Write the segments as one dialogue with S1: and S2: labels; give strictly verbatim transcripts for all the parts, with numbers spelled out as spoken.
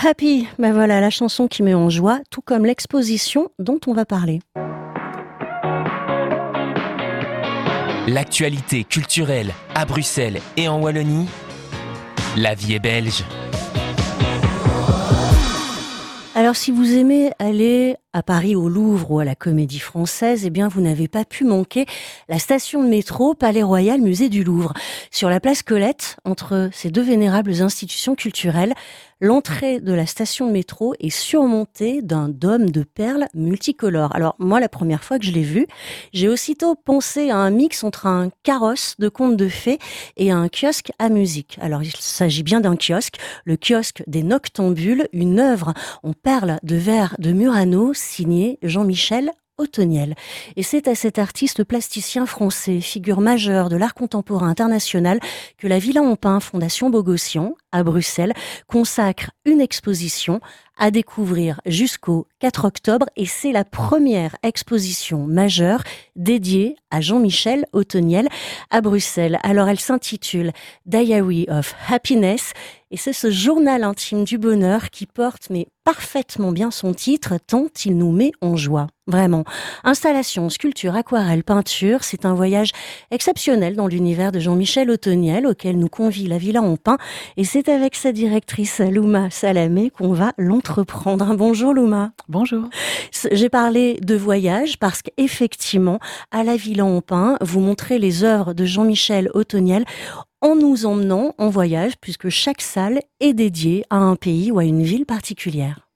S1: Happy, ben voilà la chanson qui met en joie, tout comme l'exposition dont on va parler.
S2: L'actualité culturelle à Bruxelles et en Wallonie, la vie est belge.
S1: Alors si vous aimez aller à Paris au Louvre ou à la Comédie Française, eh bien vous n'avez pas pu manquer la station de métro Palais Royal Musée du Louvre. Sur la place Colette, entre ces deux vénérables institutions culturelles, l'entrée de la station de métro est surmontée d'un dôme de perles multicolores. Alors moi, la première fois que je l'ai vu, j'ai aussitôt pensé à un mix entre un carrosse de contes de fées et un kiosque à musique. Alors il s'agit bien d'un kiosque, le kiosque des Noctambules, une œuvre en perles de verre de Murano, signé Jean-Michel Otoniel. Et c'est à cet artiste plasticien français, figure majeure de l'art contemporain international, que la Villa en Pin Fondation Bogossian, à Bruxelles, consacre une exposition à découvrir jusqu'au quatre octobre, et c'est la première exposition majeure dédiée à Jean-Michel Otoniel à Bruxelles. Alors elle s'intitule Diary of Happiness, et c'est ce journal intime du bonheur qui porte mais parfaitement bien son titre, tant il nous met en joie. Vraiment. Installation, sculpture, aquarelle, peinture, c'est un voyage exceptionnel dans l'univers de Jean-Michel Otoniel auquel nous convie la Villa en Pin, et c'est avec sa directrice Louma Salamé qu'on va l'entreprendre. Bonjour Louma.
S3: Bonjour.
S1: J'ai parlé de voyage parce qu'effectivement, à la Villa en Pin, vous montrez les œuvres de Jean-Michel Otoniel en nous emmenant en voyage, puisque chaque salle est dédiée à un pays ou à une ville particulière.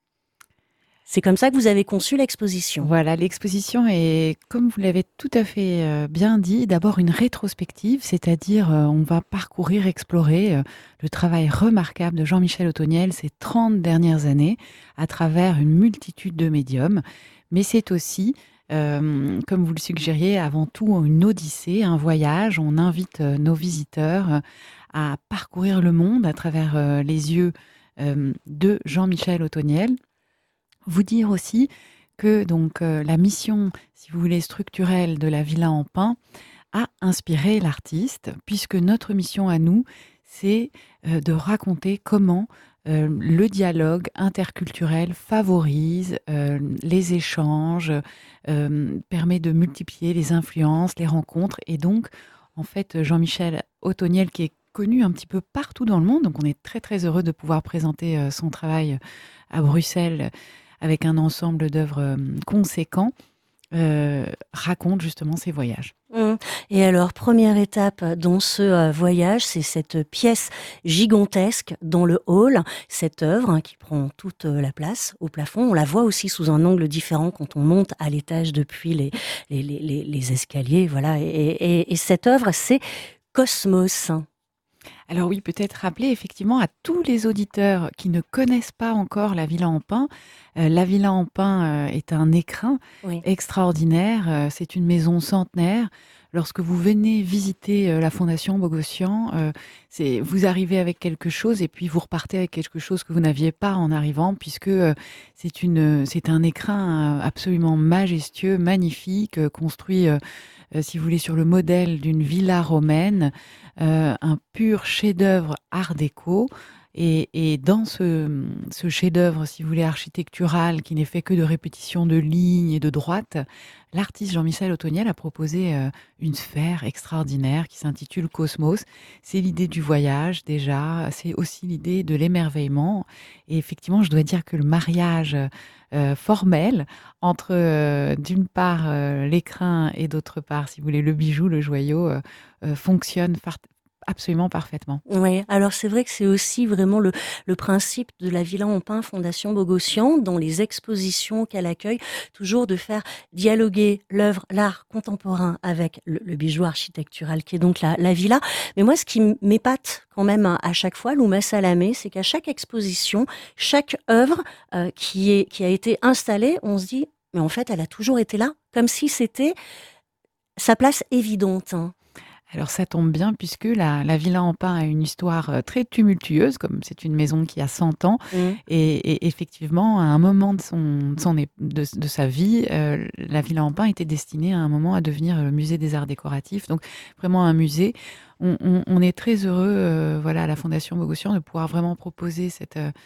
S1: C'est comme ça que vous avez conçu l'exposition.
S3: Voilà, l'exposition est, comme vous l'avez tout à fait euh, bien dit, d'abord une rétrospective, c'est-à-dire euh, on va parcourir, explorer euh, le travail remarquable de Jean-Michel Otoniel ces trente dernières années à travers une multitude de médiums. Mais c'est aussi, euh, comme vous le suggériez, avant tout une odyssée, un voyage. On invite euh, nos visiteurs euh, à parcourir le monde à travers euh, les yeux euh, de Jean-Michel Otoniel. Vous dire aussi que donc euh, la mission, si vous voulez, structurelle de la Villa en Pin a inspiré l'artiste, puisque notre mission à nous, c'est euh, de raconter comment euh, le dialogue interculturel favorise euh, les échanges, euh, permet de multiplier les influences, les rencontres, et donc en fait Jean-Michel Otoniel, qui est connu un petit peu partout dans le monde, donc on est très très heureux de pouvoir présenter euh, son travail à Bruxelles avec un ensemble d'œuvres euh, conséquents, euh, raconte justement ses voyages.
S1: Mmh. Et alors, première étape dans ce euh, voyage, c'est cette pièce gigantesque dans le hall, cette œuvre hein, qui prend toute euh, la place au plafond. On la voit aussi sous un angle différent quand on monte à l'étage depuis les, les, les, les, les escaliers. Voilà. Et, et, et cette œuvre, c'est Cosmos.
S3: Alors oui, peut-être rappeler effectivement à tous les auditeurs qui ne connaissent pas encore la Villa en Pin. Euh, la Villa en Pin euh, est un écrin
S1: oui.
S3: extraordinaire. Euh, c'est une maison centenaire. Lorsque vous venez visiter euh, la Fondation Bogossian, euh, c'est, vous arrivez avec quelque chose et puis vous repartez avec quelque chose que vous n'aviez pas en arrivant, puisque euh, c'est, une, c'est un écrin euh, absolument majestueux, magnifique, euh, construit, euh, euh, si vous voulez, sur le modèle d'une villa romaine, euh, un pur chef-d'œuvre art déco. Et, et dans ce, ce chef-d'œuvre, si vous voulez, architectural, qui n'est fait que de répétitions de lignes et de droites, l'artiste Jean-Michel Otoniel a proposé euh, une sphère extraordinaire qui s'intitule Cosmos. C'est l'idée du voyage déjà, c'est aussi l'idée de l'émerveillement. Et effectivement, je dois dire que le mariage euh, formel entre euh, d'une part euh, l'écrin et d'autre part, si vous voulez, le bijou, le joyau, euh, euh, fonctionne far- absolument parfaitement.
S1: Oui, alors c'est vrai que c'est aussi vraiment le, le principe de la Villa en Pin Fondation Bogossian, dans les expositions qu'elle accueille, toujours de faire dialoguer l'œuvre, l'art contemporain avec le, le bijou architectural qui est donc la, la Villa. Mais moi, ce qui m'épate quand même à, à chaque fois, Louma Salamé, c'est qu'à chaque exposition, chaque œuvre euh, qui, est, qui a été installée, on se dit, mais en fait, elle a toujours été là, comme si c'était sa place évidente. Hein.
S3: Alors ça tombe bien puisque la, la Villa en Pin a une histoire très tumultueuse, comme c'est une maison qui a cent ans. Mmh. Et, et effectivement, à un moment de, son, de, son, de, de sa vie, euh, la Villa en Pin était destinée à un moment à devenir le musée des arts décoratifs. Donc vraiment un musée. On, on, on est très heureux euh, voilà, à la Fondation Bogossian de pouvoir vraiment proposer cette... Euh,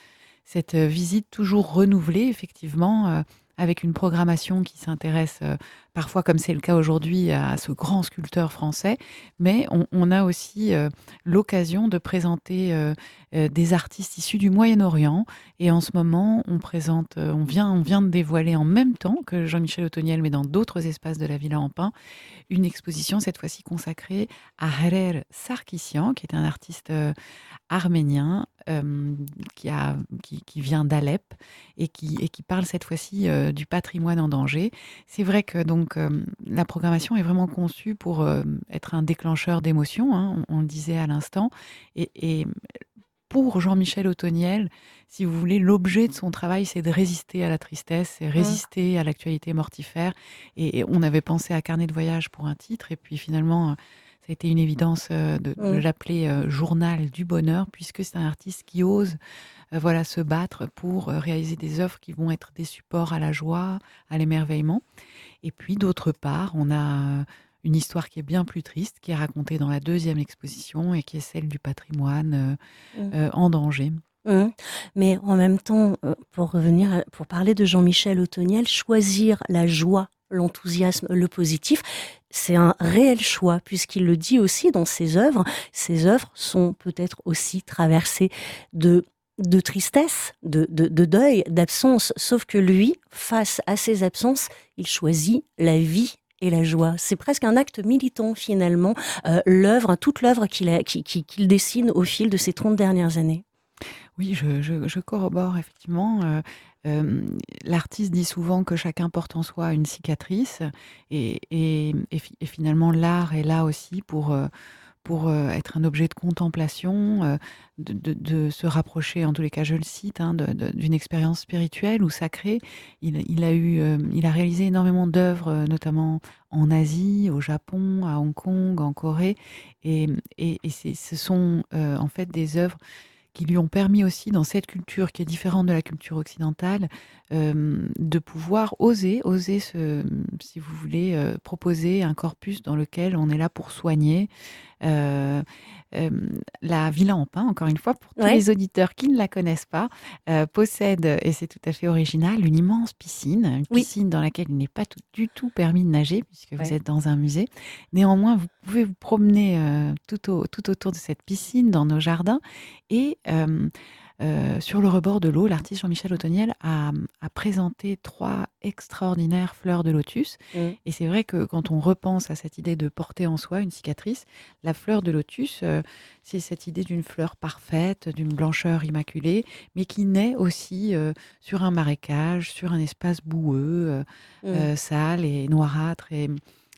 S3: cette visite toujours renouvelée, effectivement, euh, avec une programmation qui s'intéresse euh, parfois, comme c'est le cas aujourd'hui, à ce grand sculpteur français, mais on, on a aussi euh, l'occasion de présenter euh, euh, des artistes issus du Moyen-Orient. Et en ce moment, on présente, euh, on vient, on vient de dévoiler en même temps que Jean-Michel Otoniel, mais dans d'autres espaces de la Villa Empain, une exposition cette fois-ci consacrée à Harer Sarkissian, qui est un artiste euh, arménien euh, qui, a, qui, qui vient d'Alep et qui, et qui parle cette fois-ci euh, du patrimoine en danger. C'est vrai que donc euh, la programmation est vraiment conçue pour euh, être un déclencheur d'émotions, hein, on, on le disait à l'instant, et, et pour Jean-Michel Otoniel, si vous voulez, l'objet de son travail, c'est de résister à la tristesse, c'est résister à l'actualité mortifère. Et, et on avait pensé à Carnet de voyage pour un titre, et puis finalement, euh, ça a été une évidence euh, de, de
S1: Mm.
S3: l'appeler euh, Journal du bonheur, puisque c'est un artiste qui ose euh, voilà, se battre pour euh, réaliser des œuvres qui vont être des supports à la joie, à l'émerveillement. Et puis, d'autre part, on a euh, une histoire qui est bien plus triste, qui est racontée dans la deuxième exposition et qui est celle du patrimoine euh,
S1: Mm.
S3: euh, en danger.
S1: Mmh. Mais en même temps, euh, pour revenir, à- pour parler de Jean-Michel Otoniel, choisir la joie, l'enthousiasme, le positif, c'est un réel choix, puisqu'il le dit aussi dans ses œuvres. Ses œuvres sont peut-être aussi traversées de de tristesse, de, de, de deuil, d'absence, sauf que lui, face à ces absences, il choisit la vie et la joie. C'est presque un acte militant, finalement, euh, l'œuvre, toute l'œuvre qu'il a- qui- qui- qu'il dessine au fil de ces trente dernières années.
S3: Oui, je, je- je corrobore effectivement. Euh, euh, l'artiste dit souvent que chacun porte en soi une cicatrice et, et- et fi- et finalement l'art est là aussi pour, euh, pour euh, être un objet de contemplation, euh, de, de- de se rapprocher, en tous les cas je le cite, hein, de- de- d'une expérience spirituelle ou sacrée. Il, il a eu, euh, il a réalisé énormément d'œuvres, euh, notamment en Asie, au Japon, à Hong Kong, en Corée, et, et- et c'est- ce sont euh, en fait des œuvres qui lui ont permis aussi, dans cette culture qui est différente de la culture occidentale, euh, de pouvoir oser, oser se, si vous voulez, euh, proposer un corpus dans lequel on est là pour soigner. Euh, euh, la Villa Empain, encore une fois, pour tous
S1: Ouais.
S3: les auditeurs qui ne la connaissent pas, euh, possède, et c'est tout à fait original, une immense piscine, une
S1: Oui.
S3: piscine dans laquelle il n'est pas tout- du tout permis de nager, puisque
S1: Ouais.
S3: vous êtes dans un musée. Néanmoins, vous pouvez vous promener euh, tout, au- tout autour de cette piscine, dans nos jardins, et euh, euh, sur le rebord de l'eau, l'artiste Jean-Michel Otoniel a, a présenté trois extraordinaires fleurs de lotus.
S1: Mm.
S3: Et c'est vrai que quand on repense à cette idée de porter en soi une cicatrice, la fleur de lotus, euh, c'est cette idée d'une fleur parfaite, d'une blancheur immaculée, mais qui naît aussi euh, sur un marécage, sur un espace boueux, euh,
S1: Mm.
S3: euh, sale et noirâtre. Et,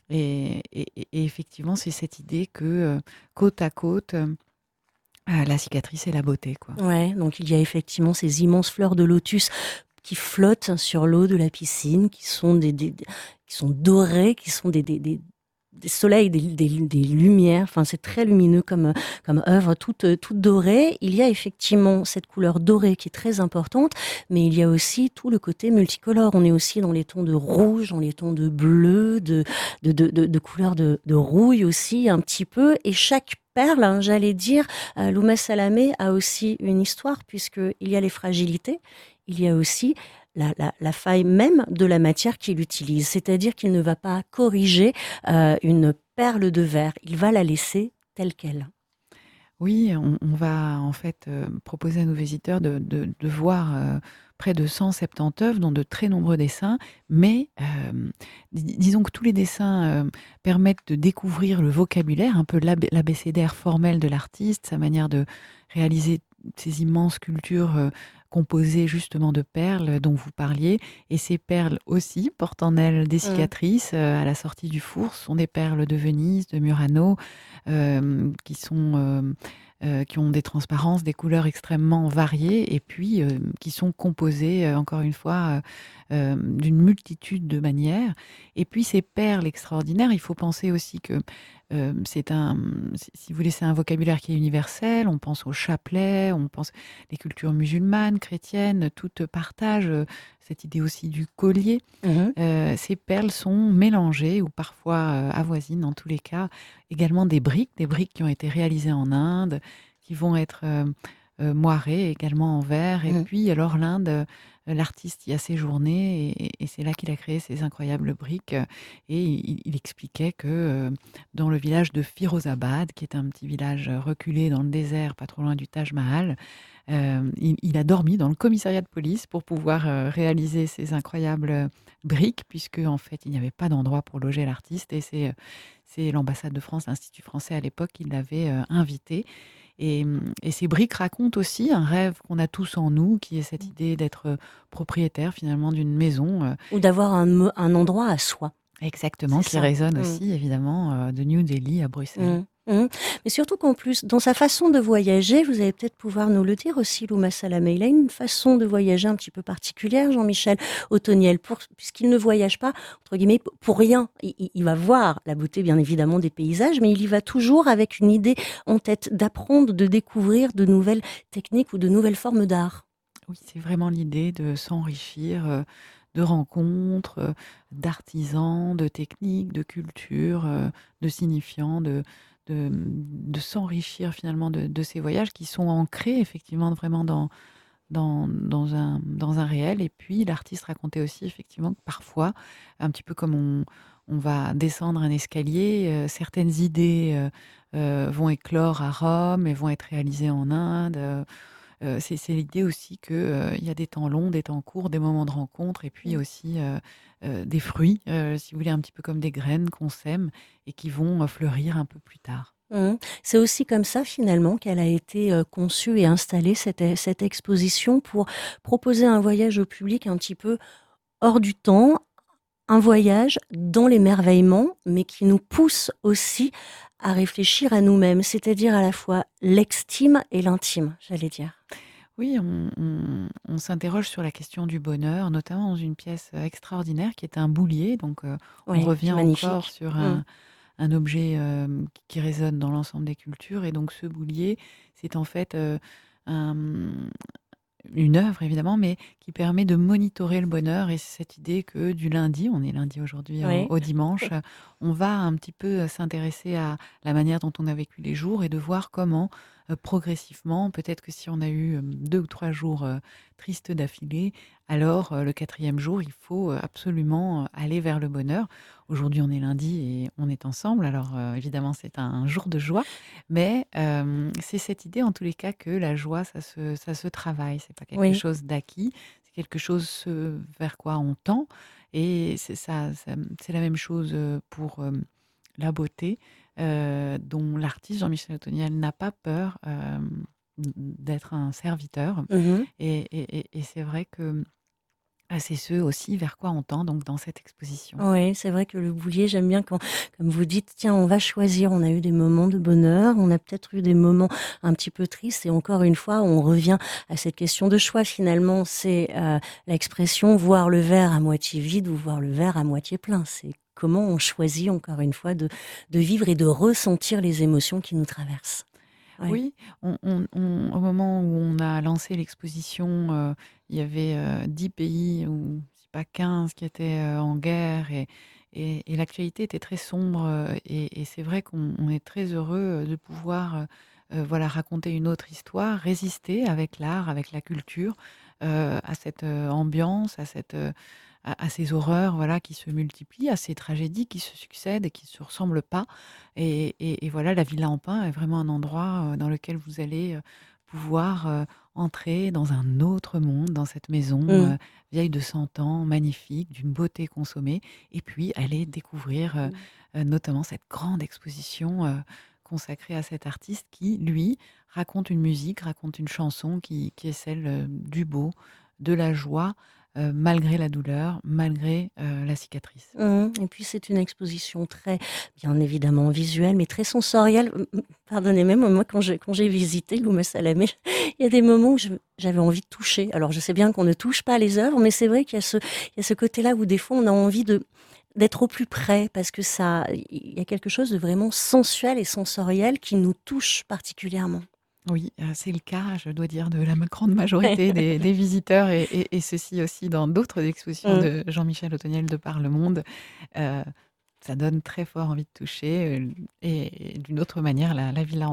S3: et, et- et effectivement, c'est cette idée que euh, côte à côte, euh, ah, la cicatrice et la beauté, quoi.
S1: Ouais, donc il y a effectivement ces immenses fleurs de lotus qui flottent sur l'eau de la piscine, qui sont des, des- des- qui sont dorées, qui sont des, des, des, des soleils, des, des, des lumières. Enfin, c'est très lumineux comme comme œuvre, toute toute dorée. Il y a effectivement cette couleur dorée qui est très importante, mais il y a aussi tout le côté multicolore. On est aussi dans les tons de rouge, dans les tons de bleu, de de de, de, de couleurs de, de rouille aussi un petit peu, et chaque perle, hein, j'allais dire, euh, Louma Salamé a aussi une histoire, puisqu'il y a les fragilités, il y a aussi la, la, la faille même de la matière qu'il utilise. C'est-à-dire qu'il ne va pas corriger euh, une perle de verre, il va la laisser telle qu'elle.
S3: Oui, on, on va en fait euh, proposer à nos visiteurs de, de- de voir euh, près de cent soixante-dix œuvres, dont de très nombreux dessins, mais euh, dis- disons que tous les dessins euh, permettent de découvrir le vocabulaire, un peu l'ab- l'abécédaire formel de l'artiste, sa manière de réaliser ces immenses sculptures euh, composées justement de perles dont vous parliez. Et ces perles aussi portent en elles des
S1: Mmh.
S3: cicatrices euh, à la sortie du four. Ce sont des perles de Venise, de Murano, euh, qui sont euh, euh, qui ont des transparences, des couleurs extrêmement variées, et puis euh, qui sont composées, euh, encore une fois, euh, euh, d'une multitude de manières. Et puis ces perles extraordinaires, il faut penser aussi que euh, c'est un, si si vous voulez, c'est un vocabulaire qui est universel. On pense au chapelet, on pense les cultures musulmanes, chrétiennes, toutes partagent euh, cette idée aussi du collier.
S1: Mhm.
S3: Euh, ces perles sont mélangées ou parfois euh, avoisinent, en tous les cas, également des briques, des briques qui ont été réalisées en Inde, qui vont être euh, euh, moiré, également en verre. Et
S1: Mmh.
S3: puis, alors, l'Inde, euh, l'artiste y a séjourné et, et c'est là qu'il a créé ces incroyables briques. Et il, il expliquait que euh, dans le village de Firozabad, qui est un petit village reculé dans le désert, pas trop loin du Taj Mahal, euh, il, il a dormi dans le commissariat de police pour pouvoir euh, réaliser ces incroyables euh, briques, puisque en fait, il n'y avait pas d'endroit pour loger l'artiste. Et c'est, euh, c'est l'ambassade de France, l'Institut français à l'époque, qui l'avait euh, invité. Et, hum, et ces briques racontent aussi un rêve qu'on a tous en nous, qui est cette idée d'être euh, propriétaire finalement d'une maison. euh,
S1: Ou d'avoir un, mo- un endroit à soi.
S3: Exactement,
S1: C'est
S3: qui
S1: ça.
S3: résonne
S1: Mmh.
S3: aussi évidemment euh, de New Delhi à Bruxelles.
S1: Mmh. Mmh. Mais surtout qu'en plus, dans sa façon de voyager, vous allez peut-être pouvoir nous le dire aussi, Louma Salamé, il a une façon de voyager un petit peu particulière, Jean-Michel Otoniel, pour, puisqu'il ne voyage pas, entre guillemets, pour rien. Il, il- il va voir la beauté, bien évidemment, des paysages, mais il y va toujours avec une idée en tête d'apprendre, de découvrir de nouvelles techniques ou de nouvelles formes d'art.
S3: Oui, c'est vraiment l'idée de s'enrichir euh, de rencontres, euh, d'artisans, de techniques, de cultures, euh, de signifiants, de, de, de s'enrichir finalement de, de ces voyages qui sont ancrés effectivement vraiment dans, dans, dans un, dans un réel. Et puis l'artiste racontait aussi effectivement que parfois, un petit peu comme on, on va descendre un escalier, euh, certaines idées euh, euh, vont éclore à Rome et vont être réalisées en Inde. euh, euh, c'est c'est l'idée aussi que, heu, il y a des temps longs, des temps courts, des moments de rencontre et puis
S1: Mmh.
S3: aussi, heu heu, des fruits, heu, si vous voulez, un petit peu comme des graines qu'on sème et qui vont, heu, fleurir un peu plus tard.
S1: Mmh. C'est aussi comme ça finalement qu'elle a été euh, conçue et installée, cette, e- cette exposition, pour proposer un voyage au public un petit peu hors du temps, un voyage dans l'émerveillement, mais qui nous pousse aussi à réfléchir à nous-mêmes, c'est-à-dire à la fois l'extime et l'intime, j'allais dire.
S3: Oui, on on on s'interroge sur la question du bonheur, notamment dans une pièce, heu, extraordinaire qui est un boulier. Donc, heu, on
S1: Oui,
S3: revient encore
S1: magnifique.
S3: sur
S1: Mmh.
S3: un un objet, hem, qui qui résonne dans l'ensemble des cultures et donc ce boulier, c'est en fait, heu, un, mmh une œuvre évidemment, mais qui permet de monitorer le bonheur et c'est cette idée que du lundi, on est lundi aujourd'hui au,
S1: Oui.
S3: au dimanche, euh, on va un petit peu euh, s'intéresser à la manière dont on a vécu les jours et de voir comment euh, progressivement, peut-être que si on a eu euh, deux ou trois jours euh, tristes d'affilée, alors euh, le quatrième jour, il faut euh, absolument euh, aller vers le bonheur. Aujourd'hui, on est lundi et on est ensemble, alors euh, évidemment c'est un, un jour de joie, mais euh, c'est cette idée, en tous les cas, que la joie, ça se, ça se travaille. C'est pas quelque
S1: Oui.
S3: chose d'acquis. C'est quelque chose ce vers quoi on tend. Et c'est ça, ça- c'est la même chose euh, pour euh, la beauté, euh, dont l'artiste Jean-Michel Otoniel n'a pas peur euh, d'être un serviteur.
S1: Mhm.
S3: Et, et- et- et c'est vrai que ah, c'est ce aussi vers quoi on tend donc dans cette exposition.
S1: Oui, c'est vrai que le boulier, j'aime bien quand, comme vous dites, tiens, on va choisir. On a eu des moments de bonheur, on a peut-être eu des moments un petit peu tristes. Et encore une fois, on revient à cette question de choix. Finalement, c'est euh, l'expression voir le verre à moitié vide ou voir le verre à moitié plein. C'est comment on choisit, encore une fois, de, de vivre et de ressentir les émotions qui nous traversent. Ouais.
S3: Oui, on on on au moment où on a lancé l'exposition, heu, il y avait, heu, dix pays ou si pas quinze qui étaient, heu, en guerre et et et l'actualité était très sombre, heu et et c'est vrai qu'on on est très heureux, heu, de pouvoir, heu heu, voilà, raconter une autre histoire, résister avec l'art, avec la culture, heu, à cette, heu, ambiance, à cette, heu, à à ces horreurs, voilà, qui se multiplient, à ces tragédies qui se succèdent et qui ne se ressemblent pas. Et et et voilà, la Villa en Pin est vraiment un endroit, heu, dans lequel vous allez, heu, pouvoir, heu, entrer dans un autre monde, dans cette maison,
S1: Mm.
S3: heu, vieille de cent ans, magnifique, d'une beauté consommée et puis aller découvrir, heu heu, notamment cette grande exposition, heu, consacrée à cet artiste qui, lui, raconte une musique, raconte une chanson qui qui est celle, heu, du beau, de la joie, heu, malgré la douleur, malgré, heu, la cicatrice.
S1: Mmh. Et puis c'est une exposition très, bien évidemment visuelle, mais très sensorielle. M m Pardonnez-moi, moi quand j'ai quand j'ai visité Louma Salamé, il y a des moments où je j'avais envie de toucher. Alors je sais bien qu'on ne touche pas les œuvres, mais c'est vrai qu'il y a ce il y a ce côté-là où des fois on a envie de d'être au plus près parce que ça il y a quelque chose de vraiment sensuel et sensoriel qui nous touche particulièrement.
S3: Oui, heu, c'est le cas, je dois dire, de la ma grande majorité des des visiteurs et et et ceci aussi dans d'autres expositions
S1: Mmh.
S3: de Jean-Michel Otoniel de par le monde. Heu, Ça donne très fort envie de toucher, heu, et d'une autre manière, la la villa en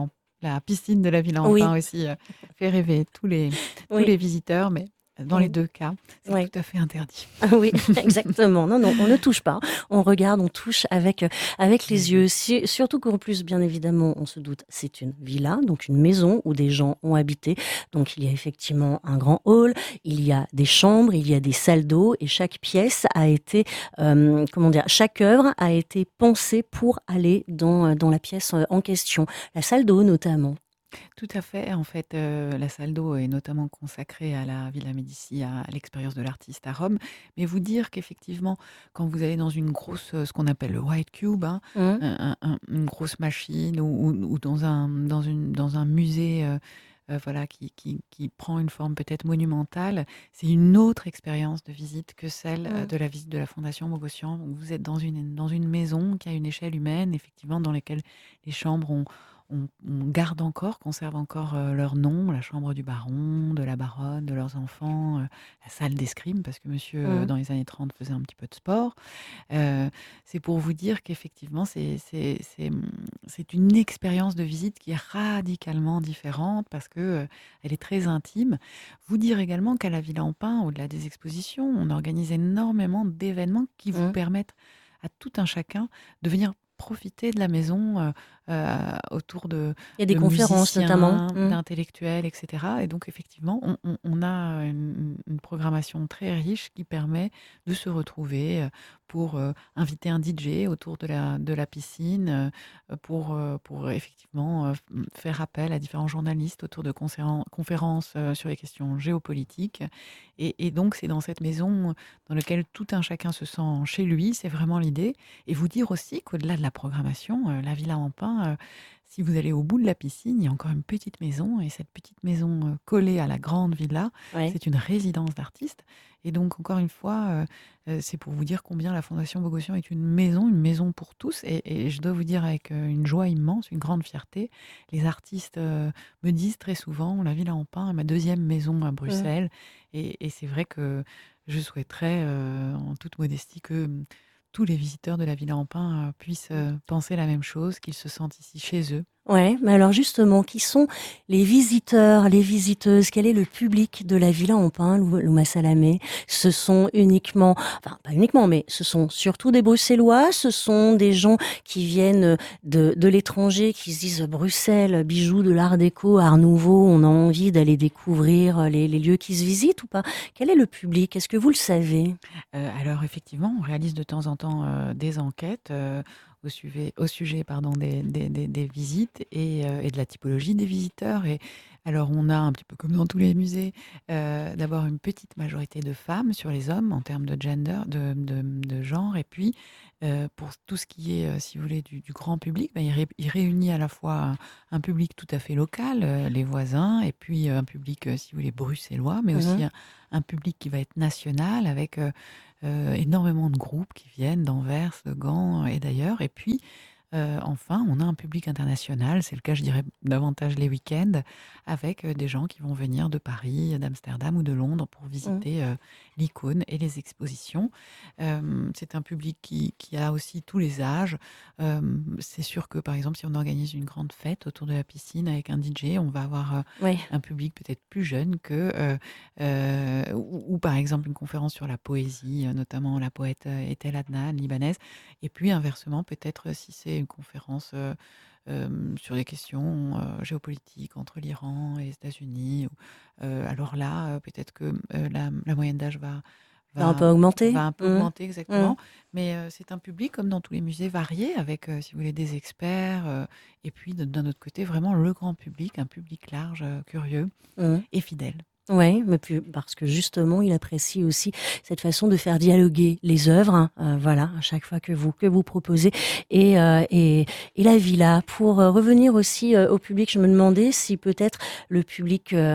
S3: la piscine de la Villa en
S1: Oui.
S3: Pin aussi euh, fait rêver tous les, tous
S1: Oui.
S3: les visiteurs, mais dans
S1: Oui.
S3: les deux cas, c'est
S1: Oui.
S3: tout à fait interdit.
S1: Ah oui, exactement. Non, non, on ne touche pas. On regarde, on touche avec, euh, avec les yeux. Si- surtout qu'en plus, bien évidemment, on se doute, c'est une villa, donc une maison où des gens ont habité. Donc il y a effectivement un grand hall, il y a des chambres, il y a des salles d'eau et chaque pièce a été, euh, comment dire, chaque œuvre a été pensée pour aller dans, dans la pièce euh, en question. La salle d'eau notamment.
S3: Tout à fait. En fait, euh, la salle d'eau est notamment consacrée à la Villa Médici, à l'expérience de l'artiste à Rome. Mais vous dire qu'effectivement, quand vous allez dans une grosse, euh, ce qu'on appelle le White Cube, hein,
S1: Hum,
S3: un- un- un- une grosse machine, ou, ou- ou dans un, dans une, dans un musée, euh, euh, voilà, qui, qui, qui prend une forme peut-être monumentale, c'est une autre expérience de visite que celle euh,
S1: hum,
S3: de la visite de la Fondation Bogossian. Donc, vous êtes dans une, dans une maison qui a une échelle humaine, effectivement, dans laquelle les chambres ont on, on garde encore, conserve encore euh, leur nom, la chambre du baron, de la baronne, de leurs enfants, euh, la salle d'escrime, parce que monsieur, euh,
S1: hum.
S3: dans les années trente, faisait un petit peu de sport. Euh, c'est pour vous dire qu'effectivement, c'est, c'est, c'est, hum, c'est une expérience de visite qui est radicalement différente parce que euh, elle est très intime. Vous dire également qu'à la Villa en Pin, au-delà des expositions, on organise énormément d'événements qui vous
S1: Hum.
S3: permettent à tout un chacun de venir profiter de la maison euh, euh, autour de,
S1: Il y a des
S3: de
S1: conférences notamment.
S3: musiciens,
S1: Hum.
S3: d'intellectuels, et cetera. Et donc, effectivement, on, on- on a une, une programmation très riche qui permet de se retrouver euh, pour euh, inviter un D J autour de la, de la piscine, euh, pour, euh, pour effectivement euh, f- faire appel à différents journalistes autour de conféren- conférences euh, sur les questions géopolitiques. Et, et donc, c'est dans cette maison dans laquelle tout un chacun se sent chez lui, c'est vraiment l'idée. Et vous dire aussi qu'au-delà de la programmation, euh, la Villa en Pin, euh, si vous allez au bout de la piscine, il y a encore une petite maison. Et cette petite maison euh, collée à la grande villa,
S1: Ouais.
S3: c'est une résidence d'artistes. Et donc, encore une fois, euh, euh, c'est pour vous dire combien la Fondation Bogossian est une maison, une maison pour tous. Et, et je dois vous dire avec euh, une joie immense, une grande fierté, les artistes euh, me disent très souvent, la Villa en Pin est ma deuxième maison à
S1: Hum.
S3: Bruxelles. Et, et c'est vrai que je souhaiterais, euh, en toute modestie, que hum, tous les visiteurs de la Villa en Pin euh, puissent euh, penser la même chose, qu'ils se sentent ici chez eux.
S1: Ouais, mais alors justement, qui sont les visiteurs, les visiteuses? Quel est le public de la Villa en Pin, Lou- Louma Salamé? Ce sont uniquement, enfin pas uniquement, mais ce sont surtout des Bruxellois, ce sont des gens qui viennent de, de l'étranger, qui se disent Bruxelles, bijoux de l'art déco, art nouveau, on a envie d'aller découvrir les, les lieux qui se visitent ou pas? Quel est le public? Est-ce que vous le savez?
S3: Euh, alors effectivement, on réalise de temps en temps euh, des enquêtes euh, au sujet, au sujet pardon, des, des- des- des visites et, euh, et de la typologie des visiteurs. Et alors on a, un petit peu comme dans tous les musées, euh, d'abord une petite majorité de femmes sur les hommes en termes de gender, de, de- de genre. Et puis euh, pour tout ce qui est, euh, si vous voulez, du, du grand public, ben, il, ré- il réunit à la fois un, un public tout à fait local, euh, les voisins, et puis euh, un public, euh, si vous voulez, bruxellois, mais aussi
S1: Mhm.
S3: un, un public qui va être national avec euh, euh, énormément de groupes qui viennent d'Anvers, de Gand et d'ailleurs. Et puis, euh, enfin, on a un public international, c'est le cas, je dirais, davantage les week-ends, avec euh, des gens qui vont venir de Paris, d'Amsterdam ou de Londres pour
S1: Mhm.
S3: visiter euh, l'icône et les expositions. Euh, c'est un public qui, qui a aussi tous les âges. Euh, c'est sûr que, par exemple, si on organise une grande fête autour de la piscine avec un D J, on va avoir euh,
S1: Ouais.
S3: un public peut-être plus jeune que, euh, euh, ou, ou par exemple une conférence sur la poésie, euh, notamment la poète euh, Etel Adnan, libanaise. Et puis inversement, peut-être si c'est une conférence euh, euh, sur les questions euh, géopolitiques entre l'Iran et les États-Unis, ou- euh, alors là, euh, peut-être que euh, la, la moyenne d'âge va,
S1: Ça a un
S3: va,
S1: peu augmenté?
S3: va un peu
S1: Mhm.
S3: augmenter
S1: Mhm.
S3: exactement. Mais euh, c'est un public, comme dans tous les musées, varié, avec, euh, si vous voulez, des experts, euh, et puis de- d'un autre côté, vraiment le grand public, un public large, euh, curieux
S1: Mhm.
S3: et fidèle.
S1: Ouais, mais puis parce que justement, il apprécie aussi cette façon de faire dialoguer les œuvres, hein, euh, voilà, à chaque fois que vous que vous proposez et euh, et, et la villa. Pour euh, revenir aussi euh, au public, je me demandais si peut-être le public euh,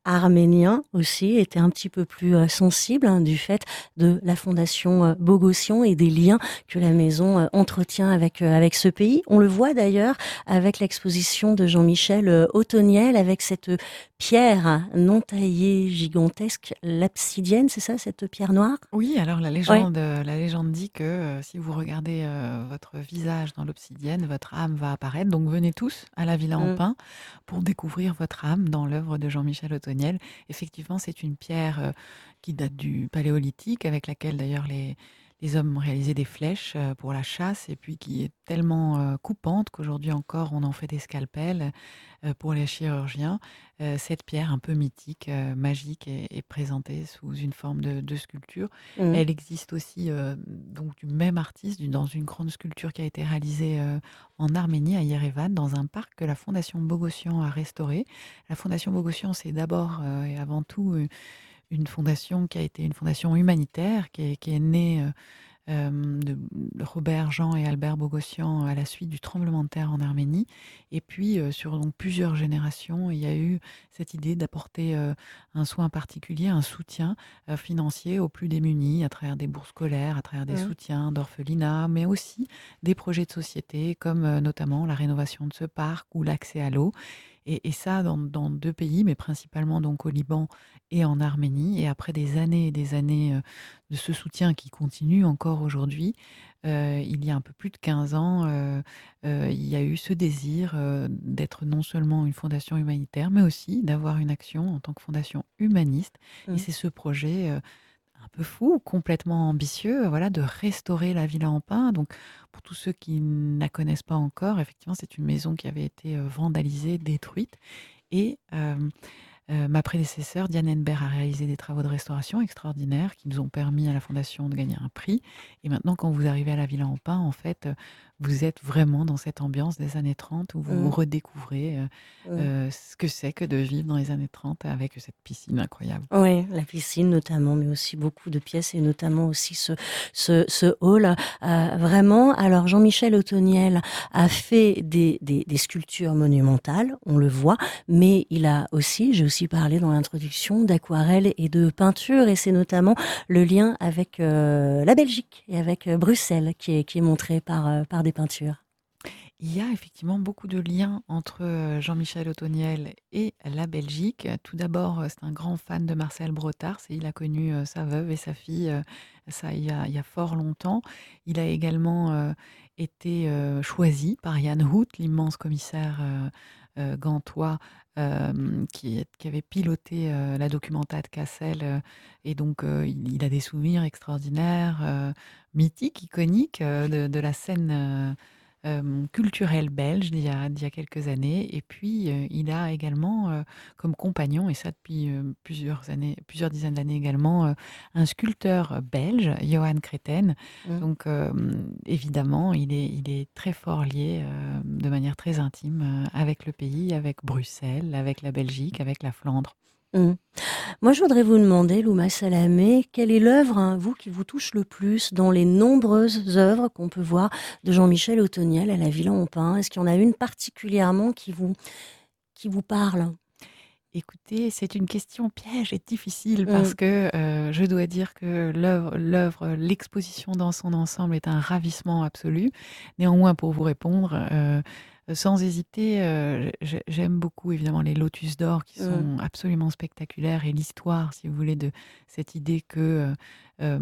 S1: arménien aussi était un petit peu plus euh, sensible hein, du fait de la fondation euh, Bogossian et des liens que la maison euh, entretient avec, euh, avec ce pays. On le voit d'ailleurs avec l'exposition de Jean-Michel euh, Othoniel avec cette pierre non taillée gigantesque, l'absidienne, c'est ça, cette pierre noire?
S3: Oui, alors la
S1: Oui.
S3: légende, euh, la légende dit que euh, si vous regardez euh, votre visage dans l'obsidienne, votre âme va apparaître. Donc venez tous à la Villa en
S1: Mm.
S3: Pin pour découvrir votre âme dans l'œuvre de Jean-Michel Othoniel. Effectivement, c'est une pierre euh, qui date du Paléolithique, avec laquelle d'ailleurs les, les hommes réalisaient des flèches euh, pour la chasse, et puis qui est tellement euh, coupante qu'aujourd'hui encore on en fait des scalpels euh, pour les chirurgiens. Euh, cette pierre un peu mythique, euh, magique, est, est présentée sous une forme de, de sculpture.
S1: Mm.
S3: Elle existe aussi euh, donc du même artiste du- dans une grande sculpture qui a été réalisée euh, en Arménie, à Yerevan, dans un parc que la Fondation Bogossian a restauré. La Fondation Bogossian, c'est d'abord euh, et avant tout euh, une fondation qui a été une fondation humanitaire, qui est, qui est née euh, euh, de Robert, Jean et Albert Bogossian à la suite du tremblement de terre en Arménie. Et puis, euh, sur donc, plusieurs générations, il y a eu cette idée d'apporter euh, un soin particulier, un soutien euh, financier aux plus démunis à travers des bourses scolaires, à travers des
S1: Mm.
S3: soutiens d'orphelinat, mais aussi des projets de société comme euh, notamment la rénovation de ce parc ou l'accès à l'eau. Et, et ça dans, dans deux pays, mais principalement donc au Liban et en Arménie. Et après des années et des années euh, de ce soutien qui continue encore aujourd'hui, euh, il y a un peu plus de quinze ans, euh, euh, il y a eu ce désir euh, d'être non seulement une fondation humanitaire, mais aussi d'avoir une action en tant que fondation humaniste. Et
S1: Mm.
S3: c'est ce projet euh, un peu fou, complètement ambitieux, euh, voilà, de restaurer la Villa en Pin. Donc, pour tous ceux qui ne la connaissent pas encore, effectivement, c'est une maison qui avait été euh, vandalisée, détruite. Et euh, euh, ma prédécesseure, Diane Henbert, a réalisé des travaux de restauration extraordinaires qui nous ont permis à la Fondation de gagner un prix. Et maintenant, quand vous arrivez à la Villa en Pin, en fait, euh, vous êtes vraiment dans cette ambiance des années trente où vous
S1: Mm.
S3: redécouvrez euh,
S1: Mm.
S3: euh, ce que c'est que de vivre dans les années trente avec cette piscine incroyable.
S1: Oui, la piscine notamment, mais aussi beaucoup de pièces et notamment aussi ce, ce, ce hall. Euh, vraiment, alors Jean-Michel Othoniel a fait des, des, des sculptures monumentales, on le voit, mais il a aussi, j'ai aussi parlé dans l'introduction, d'aquarelle et de peinture, et c'est notamment le lien avec euh, la Belgique et avec euh, Bruxelles qui est, qui est montré par, euh, par des peintures.
S3: Il y a effectivement beaucoup de liens entre euh, Jean-Michel Othoniel et la Belgique. Tout d'abord, euh, c'est un grand fan de Marcel Brottard. C'est- Il a connu euh, sa veuve et sa fille, euh, ça il y a, il y a fort longtemps. Il a également euh, été euh, choisi par Jan Hout, l'immense commissaire euh, euh, gantois, euh, qui, qui avait piloté euh, la Documenta de Cassel. euh, et donc, euh, il, il a des souvenirs extraordinaires, euh, mythiques, iconiques euh, de, de la scène. euh, euh, culturel belge d'il y a, d'il y a quelques années. Et puis, euh, il a également euh, comme compagnon, et ça depuis euh, plusieurs années, plusieurs dizaines d'années également, euh, un sculpteur belge, Johan Creten.
S1: Mm.
S3: Donc, euh, évidemment, il est, il est très fort lié euh, de manière très intime euh, avec le pays, avec Bruxelles, avec la Belgique, avec la Flandre.
S1: Mm. Moi, je voudrais vous demander, Louma Salamé, quelle est l'œuvre, hein, vous, qui vous touche le plus dans les nombreuses œuvres qu'on peut voir de Jean-Michel Othoniel à la Villa en Pin? Est-ce qu'il y en a une particulièrement qui vous, qui vous parle?
S3: Écoutez, c'est une question piège et difficile
S1: Mm.
S3: parce que euh, je dois dire que l'œuvre, l'œuvre, l'exposition dans son ensemble est un ravissement absolu. Néanmoins, pour vous répondre, euh, sans hésiter, euh, j'ai- j'aime beaucoup évidemment les Lotus d'or qui
S1: Mm.
S3: sont absolument spectaculaires et l'histoire, si vous voulez, de cette idée que euh, euh,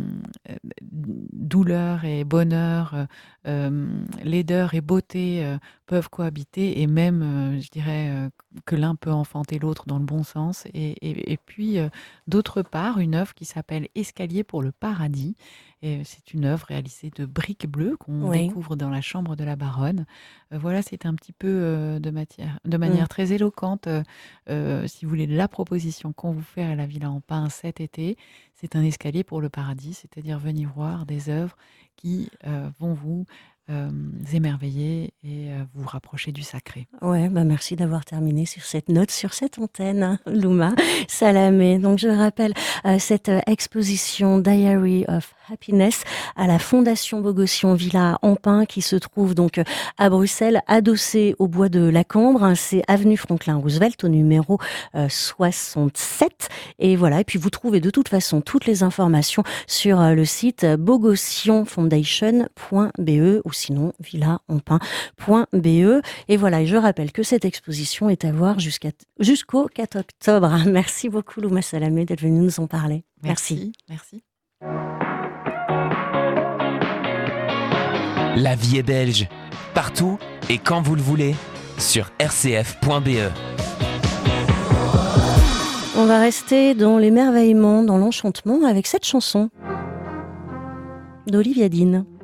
S3: douleur et bonheur, euh, euh, laideur et beauté euh, peuvent cohabiter et même, euh, je dirais, euh, que l'un peut enfanter l'autre dans le bon sens. Et, et- et puis, euh, d'autre part, une œuvre qui s'appelle Escalier pour le paradis. Et c'est une œuvre réalisée de briques bleues qu'on
S1: Oui.
S3: découvre dans la chambre de la baronne. Euh, voilà, c'est un petit peu euh, de, matière, de
S1: Mm.
S3: manière très éloquente, euh, euh, si vous voulez, la proposition qu'on vous fait à la Villa en Pin cet été. C'est un escalier pour le paradis, c'est-à-dire venir voir des œuvres qui euh, vont vous euh, émerveiller et euh, vous rapprocher du sacré.
S1: Ouais, bah merci d'avoir terminé sur cette note, sur cette antenne, Louma Salamé. Donc je rappelle euh, cette euh, exposition Diary of Happiness à la Fondation Bogossian Villa Ampin qui se trouve donc à Bruxelles, adossée au bois de la Cambre. C'est avenue Franklin Roosevelt au numéro euh, soixante-sept. Et voilà, et puis vous trouvez de toute façon toutes les informations sur euh, le site bogossian foundation point b e ou sinon villa ampin point b e. Et voilà, et je rappelle que cette exposition est à voir jusqu'à, jusqu'au quatre octobre. Merci beaucoup Louma Salamé d'être venue nous en parler. Merci.
S3: Merci.
S2: La vie est belge, partout et quand vous le voulez, sur r c f point b e.
S1: On va rester dans l'émerveillement, dans l'enchantement avec cette chanson d'Olivia Dean.